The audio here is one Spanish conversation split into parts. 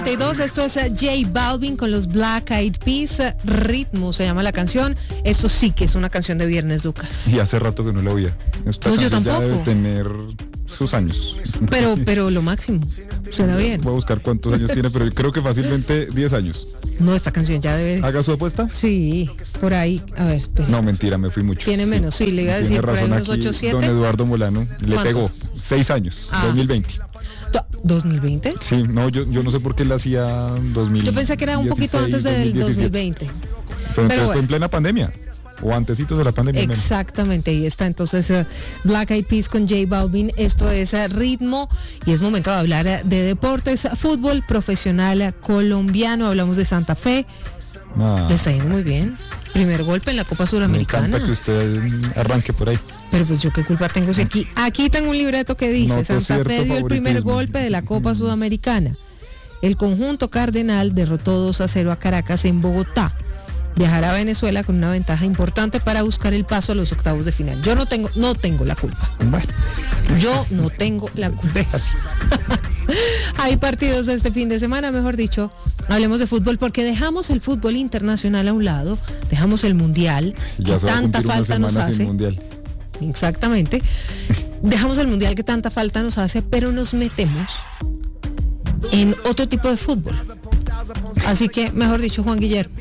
8:52, esto es J Balvin con los Black Eyed Peas, Ritmo se llama la canción. Esto sí que es una canción de viernes, Lucas. Y hace rato que no la oía. No, yo tampoco. Ya debe tener sus años. Pero lo máximo, suena bien. Voy a buscar cuántos años tiene, pero creo que fácilmente 10 años. No, esta canción ya debe... ¿Haga su apuesta? Sí, por ahí, a ver, espera. No, mentira, me fui mucho. Tiene menos, sí, le iba a decir por ahí unos 8, 7. Don Eduardo Molano, le pegó 6 años, 2020. ¿2020? Sí, no, yo no sé por qué él hacía 2000. Yo pensé que era un poquito antes del 2020. Pero entonces fue en plena pandemia. O antecitos de la pandemia. Exactamente, ahí está entonces Black Eyed Peas con J Balvin. Esto es Ritmo y es momento de hablar de deportes, fútbol profesional colombiano. Hablamos de Santa Fe. Le está yendo muy bien. Primer golpe en la Copa Suramericana. Me encanta que usted arranque por ahí. Pero pues yo qué culpa tengo si aquí tengo un libreto que dice Santa Fe dio el primer golpe de la Copa Sudamericana. El conjunto cardenal derrotó 2-0 a Caracas en Bogotá. Viajará a Venezuela con una ventaja importante para buscar el paso a los octavos de final. Yo no tengo la culpa. Bueno. Yo no tengo la culpa. Así. Hay partidos este fin de semana, mejor dicho, hablemos de fútbol porque dejamos el fútbol internacional a un lado, dejamos el mundial, que tanta falta nos hace. Exactamente. Dejamos el mundial que tanta falta nos hace, pero nos metemos en otro tipo de fútbol. Así que, mejor dicho, Juan Guillermo.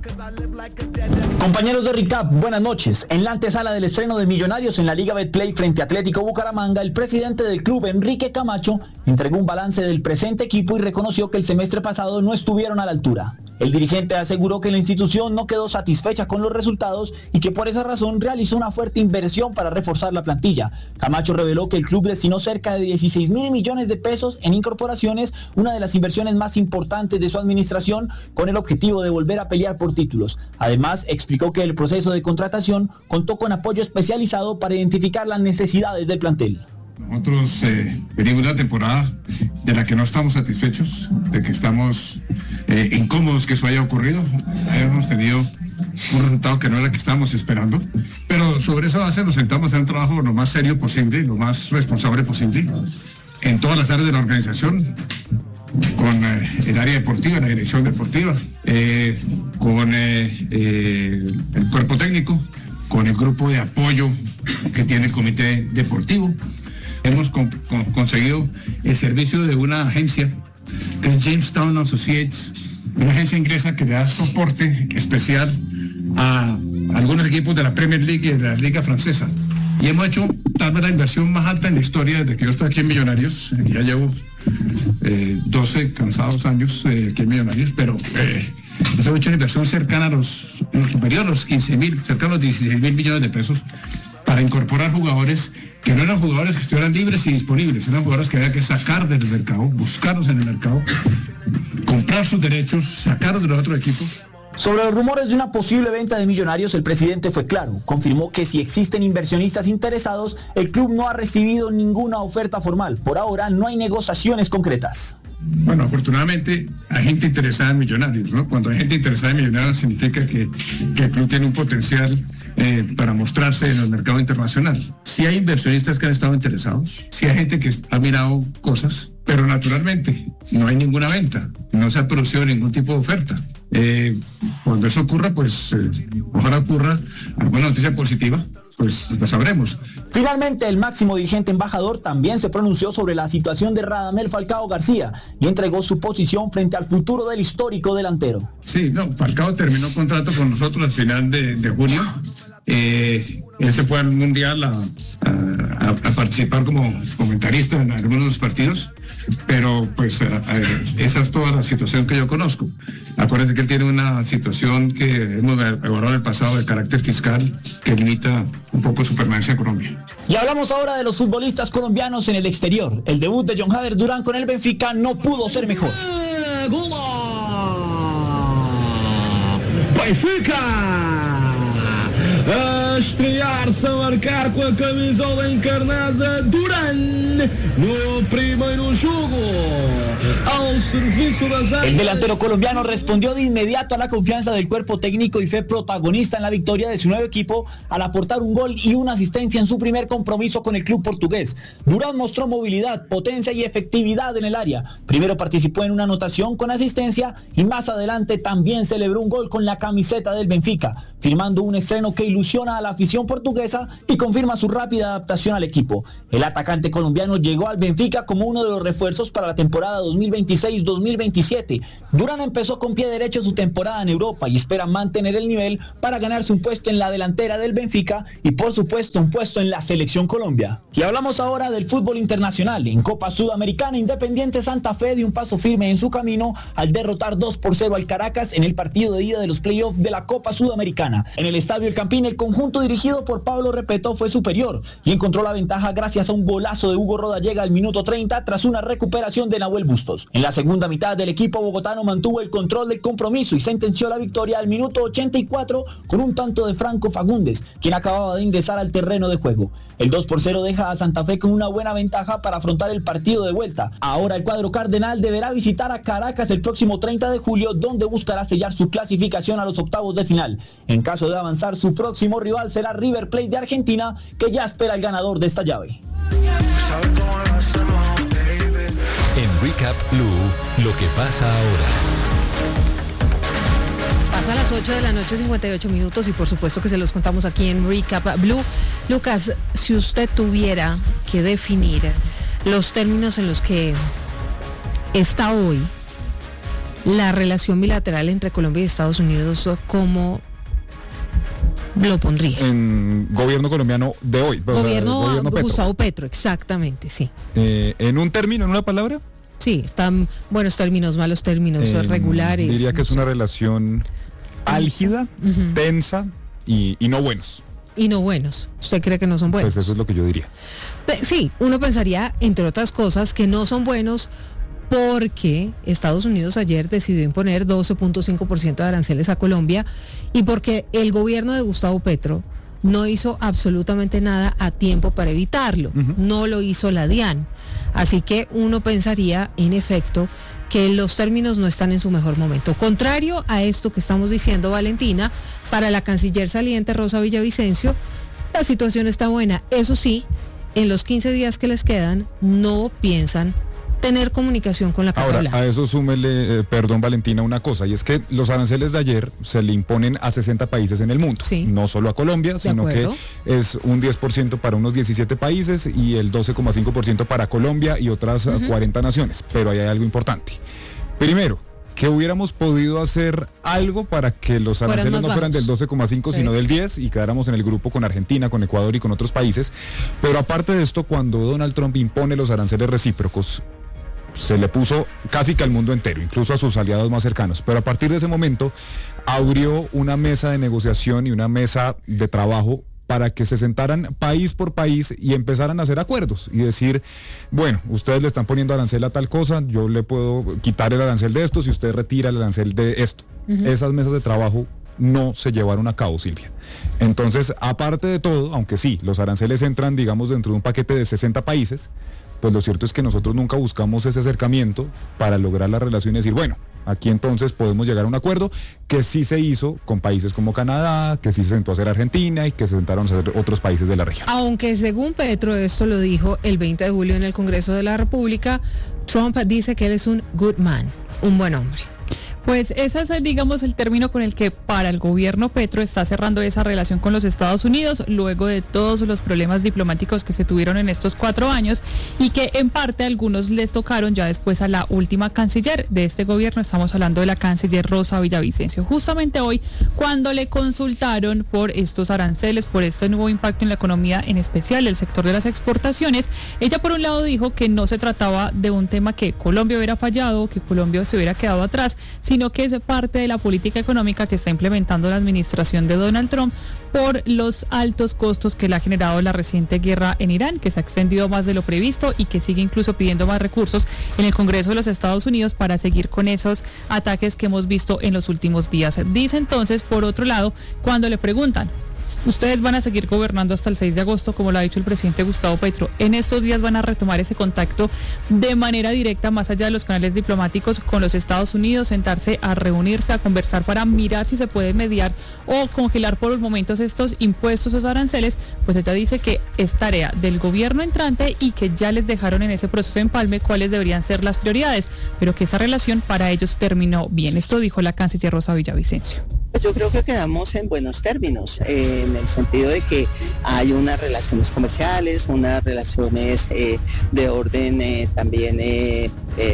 Compañeros de Recap, buenas noches. En la antesala del estreno de Millonarios en la Liga Betplay frente a Atlético Bucaramanga, el presidente del club, Enrique Camacho, entregó un balance del presente equipo y reconoció que el semestre pasado no estuvieron a la altura. El dirigente aseguró que la institución no quedó satisfecha con los resultados y que por esa razón realizó una fuerte inversión para reforzar la plantilla. Camacho reveló que el club destinó cerca de 16.000 millones de pesos en incorporaciones, una de las inversiones más importantes de su administración, con el objetivo de volver a pelear por títulos. Además, explicó que el proceso de contratación contó con apoyo especializado para identificar las necesidades del plantel. Nosotros venimos de una temporada de la que no estamos satisfechos, de que estamos incómodos que eso haya ocurrido. Hemos tenido un resultado que no era el que estábamos esperando, pero sobre esa base nos sentamos a un trabajo lo más serio posible, lo más responsable posible, en todas las áreas de la organización, con el área deportiva, la dirección deportiva, con el cuerpo técnico, con el grupo de apoyo que tiene el comité deportivo. Hemos conseguido el servicio de una agencia que es Jamestown Associates, una agencia inglesa que le da soporte especial a algunos equipos de la Premier League y de la Liga Francesa. Y hemos hecho tal vez la inversión más alta en la historia desde que yo estoy aquí en Millonarios. Ya llevo 12 cansados años aquí en Millonarios, pero hemos hecho una inversión cercana a los superior a los 15.000, cercana a los 16.000 millones de pesos para incorporar jugadores que no eran jugadores que estuvieran libres y disponibles, eran jugadores que había que sacar del mercado, buscarlos en el mercado, comprar sus derechos, sacarlos de los otros equipos. Sobre los rumores de una posible venta de Millonarios, el presidente fue claro. Confirmó que si existen inversionistas interesados, el club no ha recibido ninguna oferta formal. Por ahora no hay negociaciones concretas. Bueno, afortunadamente hay gente interesada en Millonarios, ¿no? Cuando hay gente interesada en Millonarios significa que el club tiene un potencial para mostrarse en el mercado internacional. Sí hay inversionistas que han estado interesados, sí hay gente que ha mirado cosas, pero naturalmente no hay ninguna venta, no se ha producido ningún tipo de oferta. Cuando eso ocurra, pues ojalá ocurra alguna noticia positiva, pues lo sabremos. Finalmente, el máximo dirigente embajador también se pronunció sobre la situación de Radamel Falcao García y entregó su posición frente al futuro del histórico delantero. Sí, no, Falcao terminó contrato con nosotros al final de junio. Él se fue al Mundial a participar como comentarista en algunos de los partidos, pero pues esa es toda la situación que yo conozco. Acuérdense que él tiene una situación que hemos evaluado en el pasado de carácter fiscal que limita un poco su permanencia en Colombia. Y hablamos ahora de los futbolistas colombianos en el exterior. El debut de John Jader Durán con el Benfica no pudo ser mejor. Benfica! A estrear-se, a marcar com a camisola encarnada Duran no primeiro jogo ao serviço das áreas. El delantero colombiano respondió de inmediato a la confianza del cuerpo técnico y fue protagonista en la victoria de su nuevo equipo al aportar un gol y una asistencia en su primer compromiso con el club portugués. Durán mostró movilidad, potencia y efectividad en el área. Primero participó en una anotación con asistencia y más adelante también celebró un gol con la camiseta del Benfica, firmando un estreno que ilusiona a la afición portuguesa y confirma su rápida adaptación al equipo. El atacante colombiano llegó al Benfica como uno de los refuerzos para la temporada 2026-2027. Durán empezó con pie derecho su temporada en Europa y espera mantener el nivel para ganarse un puesto en la delantera del Benfica y por supuesto un puesto en la selección Colombia. Y hablamos ahora del fútbol internacional. En Copa Sudamericana, Independiente Santa Fe dio un paso firme en su camino al derrotar 2-0 al Caracas en el partido de ida de los playoffs de la Copa Sudamericana. En el Estadio El Campín, el conjunto dirigido por Pablo Repeto fue superior y encontró la ventaja gracias a un golazo de Hugo Rodallega al minuto 30 tras una recuperación de Nahuel Bustos. En la segunda mitad, del equipo bogotano mantuvo el control del compromiso y sentenció la victoria al minuto 84 con un tanto de Franco Fagundes, quien acababa de ingresar al terreno de juego. El 2-0 deja a Santa Fe con una buena ventaja para afrontar el partido de vuelta. Ahora el cuadro cardenal deberá visitar a Caracas el próximo 30 de julio, donde buscará sellar su clasificación a los octavos de final. En caso de avanzar, su próximo rival será River Plate de Argentina, que ya espera el ganador de esta llave. En Recap Blue, lo que pasa ahora. Pasa a las 8 de la noche, 58 minutos, y por supuesto que se los contamos aquí en Recap Blue. Lucas, si usted tuviera que definir los términos en los que está hoy la relación bilateral entre Colombia y Estados Unidos, ¿cómo lo pondría? En gobierno colombiano de hoy. Gobierno Gustavo Petro, exactamente, sí. ¿En un término, en una palabra? Sí, están buenos términos, malos términos, regulares. Diría que es una relación álgida, tensa y no buenos. Y no buenos. ¿Usted cree que no son buenos? Pues eso es lo que yo diría. Sí, uno pensaría, entre otras cosas, que no son buenos porque Estados Unidos ayer decidió imponer 12.5% de aranceles a Colombia y porque el gobierno de Gustavo Petro no hizo absolutamente nada a tiempo para evitarlo. No lo hizo la DIAN. Así que uno pensaría, en efecto, que los términos no están en su mejor momento. Contrario a esto que estamos diciendo, Valentina, para la canciller saliente Rosa Villavicencio, la situación está buena. Eso sí, en los 15 días que les quedan, no piensan tener comunicación con la Casa Blanca. A eso súmele, perdón Valentina, una cosa, y es que los aranceles de ayer se le imponen a 60 países en el mundo, sí, no solo a Colombia, sino que es un 10% para unos 17 países y el 12,5% para Colombia y otras 40 naciones, pero ahí hay algo importante. Primero, que hubiéramos podido hacer algo para que los aranceles no fueran del 12,5 sino del 10 y quedáramos en el grupo con Argentina, con Ecuador y con otros países, pero aparte de esto, cuando Donald Trump impone los aranceles recíprocos, se le puso casi que al mundo entero, incluso a sus aliados más cercanos, pero a partir de ese momento abrió una mesa de negociación y una mesa de trabajo para que se sentaran país por país y empezaran a hacer acuerdos y decir, bueno, ustedes le están poniendo arancel a tal cosa, yo le puedo quitar el arancel de esto si usted retira el arancel de esto. Esas mesas de trabajo no se llevaron a cabo, Silvia. Entonces, aparte de todo, aunque sí, los aranceles entran, digamos, dentro de un paquete de 60 países, pues lo cierto es que nosotros nunca buscamos ese acercamiento para lograr la relación y decir, bueno, aquí entonces podemos llegar a un acuerdo que sí se hizo con países como Canadá, que sí se sentó a hacer Argentina y que se sentaron a hacer otros países de la región. Aunque según Petro, esto lo dijo el 20 de julio en el Congreso de la República, Trump dice que él es un good man, un buen hombre. Pues ese es, digamos, el término con el que para el gobierno Petro está cerrando esa relación con los Estados Unidos, luego de todos los problemas diplomáticos que se tuvieron en estos 4 años y que en parte algunos les tocaron ya después a la última canciller de este gobierno. Estamos hablando de la canciller Rosa Villavicencio. Justamente hoy, cuando le consultaron por estos aranceles, por este nuevo impacto en la economía, en especial el sector de las exportaciones, ella por un lado dijo que no se trataba de un tema que Colombia hubiera fallado, que Colombia se hubiera quedado atrás, sino que es parte de la política económica que está implementando la administración de Donald Trump por los altos costos que le ha generado la reciente guerra en Irán, que se ha extendido más de lo previsto y que sigue incluso pidiendo más recursos en el Congreso de los Estados Unidos para seguir con esos ataques que hemos visto en los últimos días. Dice entonces, por otro lado, cuando le preguntan ustedes van a seguir gobernando hasta el 6 de agosto, como lo ha dicho el presidente Gustavo Petro. En estos días van a retomar ese contacto de manera directa, más allá de los canales diplomáticos, con los Estados Unidos, sentarse a reunirse, a conversar para mirar si se puede mediar o congelar por los momentos estos impuestos o aranceles. Pues ella dice que es tarea del gobierno entrante y que ya les dejaron en ese proceso de empalme cuáles deberían ser las prioridades, pero que esa relación para ellos terminó bien. Esto dijo la canciller Rosa Villavicencio. Yo creo que quedamos en buenos términos, en el sentido de que hay unas relaciones comerciales, unas relaciones de orden también en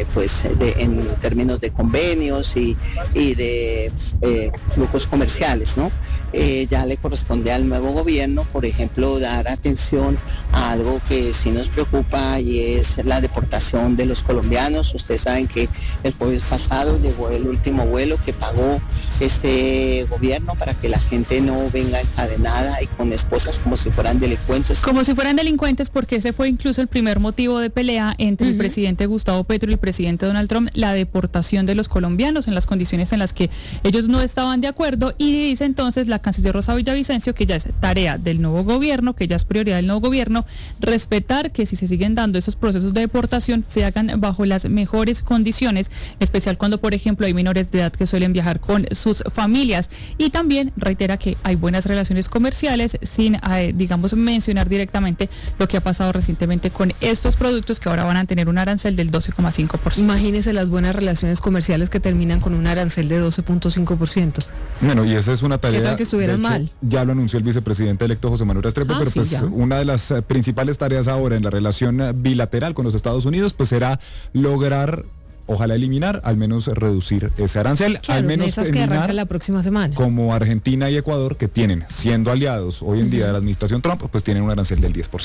términos de convenios y de grupos comerciales, ¿no? Ya le corresponde al nuevo gobierno, por ejemplo, dar atención a algo que sí nos preocupa y es la deportación de los colombianos. Ustedes saben que el jueves pasado llegó el último vuelo que pagó este gobierno para que la gente no venga encadenada y con esposas como si fueran delincuentes. Como si fueran delincuentes, porque ese fue incluso el primer motivo de pelea entre el presidente Gustavo Petro y el presidente Donald Trump, la deportación de los colombianos en las condiciones en las que ellos no estaban de acuerdo. Y dice entonces la canciller Rosa Villavicencio que ya es tarea del nuevo gobierno, que ya es prioridad del nuevo gobierno, respetar que si se siguen dando esos procesos de deportación se hagan bajo las mejores condiciones, especial cuando, por ejemplo, hay menores de edad que suelen viajar con sus familias. Y también reitera que hay buenas relaciones comerciales sin, mencionar directamente lo que ha pasado recientemente con estos productos que ahora van a tener un arancel del 12,5%. Imagínese las buenas relaciones comerciales que terminan con un arancel de 12,5%. Bueno, y esa es una tarea. ¿Qué tal que estuvieran mal? Ya lo anunció el vicepresidente electo José Manuel Restrepo, pero sí, pues ya. Una de las principales tareas ahora en la relación bilateral con los Estados Unidos pues será lograr, ojalá eliminar, al menos reducir ese arancel, claro, al menos esas que arrancan la próxima semana. Como Argentina y Ecuador, que tienen, siendo aliados hoy en día de la administración Trump, pues tienen un arancel del 10%.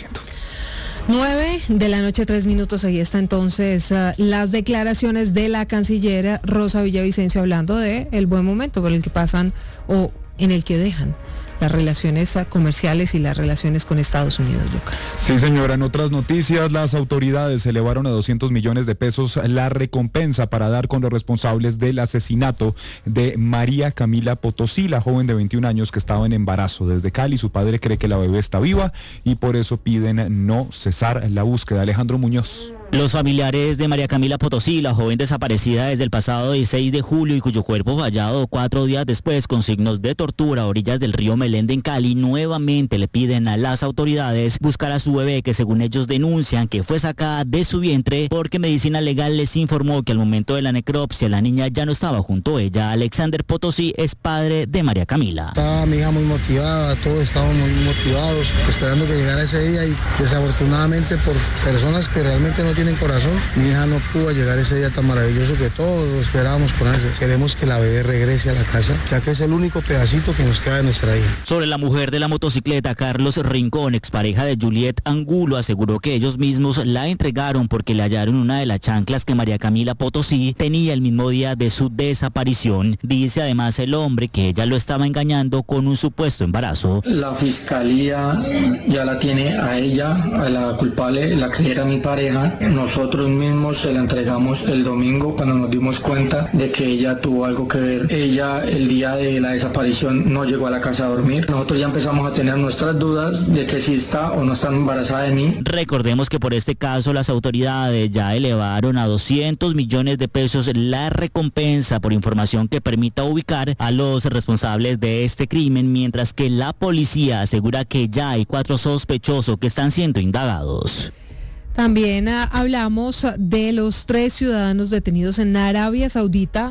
9:00 p.m, ahí está entonces las declaraciones de la canciller Rosa Villavicencio hablando de el buen momento por el que pasan o en el que dejan las relaciones comerciales y las relaciones con Estados Unidos, Lucas. Sí, señora. En otras noticias, las autoridades elevaron a 200 millones de pesos la recompensa para dar con los responsables del asesinato de María Camila Potosí, la joven de 21 años que estaba en embarazo. Desde Cali, su padre cree que la bebé está viva y por eso piden no cesar la búsqueda. Alejandro Muñoz. Los familiares de María Camila Potosí, la joven desaparecida desde el pasado 16 de julio y cuyo cuerpo fue hallado 4 días después con signos de tortura a orillas del río Melende en Cali, nuevamente le piden a las autoridades buscar a su bebé que según ellos denuncian que fue sacada de su vientre porque Medicina Legal les informó que al momento de la necropsia la niña ya no estaba junto a ella. Alexander Potosí es padre de María Camila. Estaba mi hija muy motivada, todos estábamos muy motivados, esperando que llegara ese día y desafortunadamente por personas que realmente no tienen corazón, mi hija no pudo llegar ese día tan maravilloso que todos lo esperábamos con ansias. Queremos que la bebé regrese a la casa, ya que es el único pedacito que nos queda de nuestra hija. Sobre la mujer de la motocicleta, Carlos Rincón, expareja de Juliet Angulo, aseguró que ellos mismos la entregaron porque le hallaron una de las chanclas que María Camila Potosí tenía el mismo día de su desaparición. Dice además el hombre que ella lo estaba engañando con un supuesto embarazo. La fiscalía ya la tiene a ella, a la culpable, la que era mi pareja. Nosotros mismos se la entregamos el domingo cuando nos dimos cuenta de que ella tuvo algo que ver. Ella el día de la desaparición no llegó a la casa a dormir. Nosotros ya empezamos a tener nuestras dudas de que si está o no está embarazada de mí. Recordemos que por este caso las autoridades ya elevaron a 200 millones de pesos la recompensa por información que permita ubicar a los responsables de este crimen, mientras que la policía asegura que ya hay 4 sospechosos que están siendo indagados. También hablamos de los 3 ciudadanos detenidos en Arabia Saudita.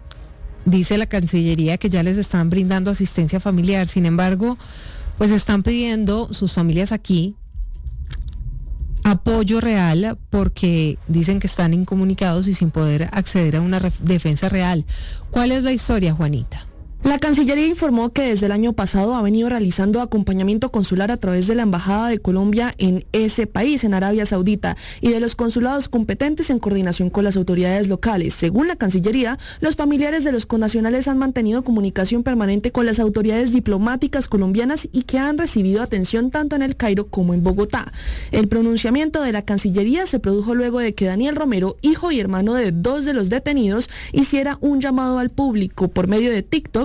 Dice la Cancillería que ya les están brindando asistencia familiar. Sin embargo, pues están pidiendo sus familias aquí apoyo real porque dicen que están incomunicados y sin poder acceder a una defensa real. ¿Cuál es la historia, Juanita? La Cancillería informó que desde el año pasado ha venido realizando acompañamiento consular a través de la Embajada de Colombia en ese país, en Arabia Saudita, y de los consulados competentes en coordinación con las autoridades locales. Según la Cancillería, los familiares de los connacionales han mantenido comunicación permanente con las autoridades diplomáticas colombianas y que han recibido atención tanto en El Cairo como en Bogotá. El pronunciamiento de la Cancillería se produjo luego de que Daniel Romero, hijo y hermano de 2 de los detenidos, hiciera un llamado al público por medio de TikTok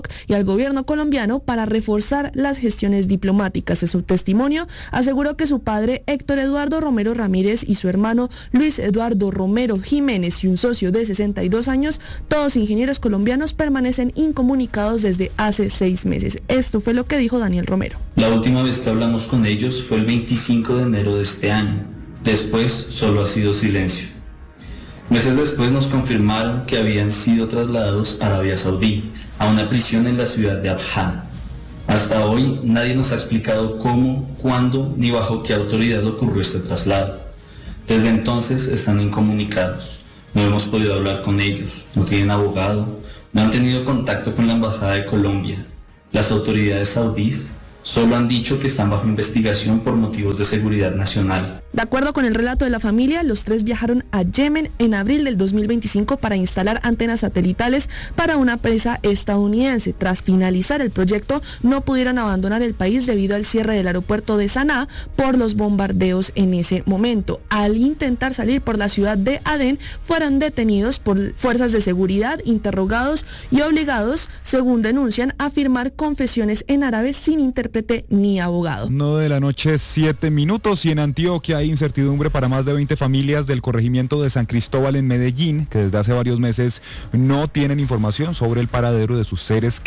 TikTok y al gobierno colombiano para reforzar las gestiones diplomáticas. En su testimonio aseguró que su padre Héctor Eduardo Romero Ramírez y su hermano Luis Eduardo Romero Jiménez y un socio de 62 años, todos ingenieros colombianos, permanecen incomunicados desde hace 6 meses. Esto fue lo que dijo Daniel Romero. La última vez que hablamos con ellos fue el 25 de enero de este año. Después solo ha sido silencio. Meses después nos confirmaron que habían sido trasladados a Arabia Saudí, a una prisión en la ciudad de Abha. Hasta hoy nadie nos ha explicado cómo, cuándo ni bajo qué autoridad ocurrió este traslado. Desde entonces están incomunicados. No hemos podido hablar con ellos, no tienen abogado, no han tenido contacto con la Embajada de Colombia. Las autoridades saudíes solo han dicho que están bajo investigación por motivos de seguridad nacional. De acuerdo con el relato de la familia, los tres viajaron a Yemen en abril del 2025 para instalar antenas satelitales para una empresa estadounidense. Tras finalizar el proyecto, no pudieron abandonar el país debido al cierre del aeropuerto de Saná por los bombardeos en ese momento. Al intentar salir por la ciudad de Adén, fueron detenidos por fuerzas de seguridad, interrogados y obligados, según denuncian, a firmar confesiones en árabe sin intérprete ni abogado. 9:07 p.m. y en Antioquia hay incertidumbre para más de 20 familias del corregimiento de San Cristóbal en Medellín, que desde hace varios meses no tienen información sobre el paradero de sus seres queridos.